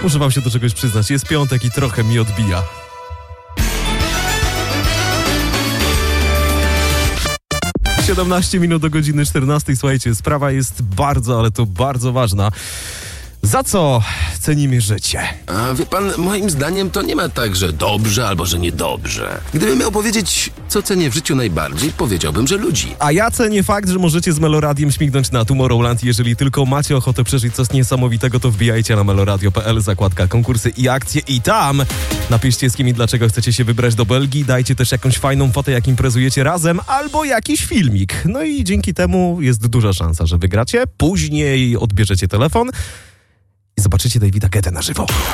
Muszę wam się do czegoś przyznać. Jest piątek i trochę mi odbija. - 17 minut do godziny 14. Słuchajcie, sprawa jest bardzo, ale to bardzo ważna. Za co cenimy życie? A wie pan, moim zdaniem to nie ma tak, że dobrze albo że niedobrze. Gdybym miał powiedzieć, co cenię w życiu najbardziej, powiedziałbym, że ludzi. A ja cenię fakt, że możecie z Meloradiem śmignąć na Tomorrowland. Jeżeli tylko macie ochotę przeżyć coś niesamowitego, to wbijajcie na meloradio.pl, zakładka konkursy i akcje i tam napiszcie, z kim i dlaczego chcecie się wybrać do Belgii. Dajcie też jakąś fajną fotę, jak imprezujecie razem, albo jakiś filmik. No i dzięki temu jest duża szansa, że wygracie. Później odbierzecie telefon i zobaczycie Davida Guettę na żywo.